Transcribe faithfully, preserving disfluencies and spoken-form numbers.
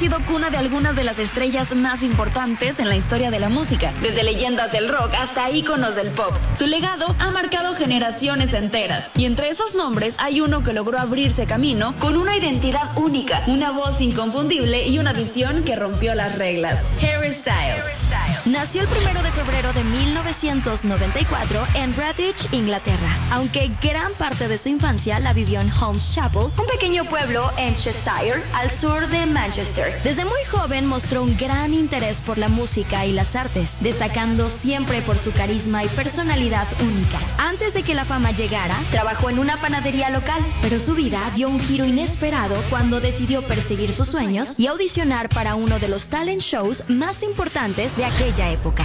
sido cuna de algunas de las estrellas más importantes en la historia de la música, desde leyendas del rock hasta íconos del pop. Su legado ha marcado generaciones enteras, y entre esos nombres hay uno que logró abrirse camino con una identidad única, una voz inconfundible y una visión que rompió las reglas. Harry Styles. Nació el primero de febrero de mil novecientos noventa y cuatro en Redditch, Inglaterra, aunque gran parte de su infancia la vivió en Holmes Chapel, un pequeño pueblo en Cheshire, al sur de Manchester. Desde muy joven mostró un gran interés por la música y las artes, destacando siempre por su carisma y personalidad única. Antes de que la fama llegara, trabajó en una panadería local, pero su vida dio un giro inesperado cuando decidió perseguir sus sueños y audicionar para uno de los talent shows más importantes de aquella época.